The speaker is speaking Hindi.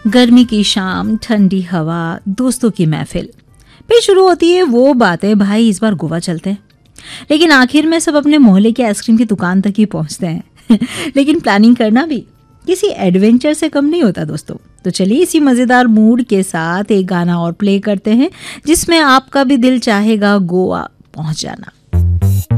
गर्मी की शाम, ठंडी हवा, दोस्तों की महफिल। फिर शुरू होती है वो बातें, भाई इस बार गोवा चलते हैं। लेकिन आखिर में सब अपने मोहल्ले के आइसक्रीम की दुकान तक ही पहुंचते हैं। लेकिन प्लानिंग करना भी किसी एडवेंचर से कम नहीं होता दोस्तों। तो चलिए इसी मज़ेदार मूड के साथ एक गाना और प्ले करते हैं जिसमें आपका भी दिल चाहेगा गोवा पहुंच जाना।